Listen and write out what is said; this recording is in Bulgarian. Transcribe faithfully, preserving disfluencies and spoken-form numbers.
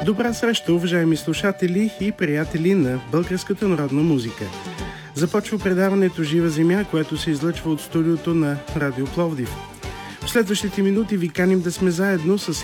Добра среща, уважаеми слушатели и приятели на българската народна музика. Започва предаването Жива земя, което се излъчва от студиото на Радио Пловдив. В следващите минути ви каним да сме заедно с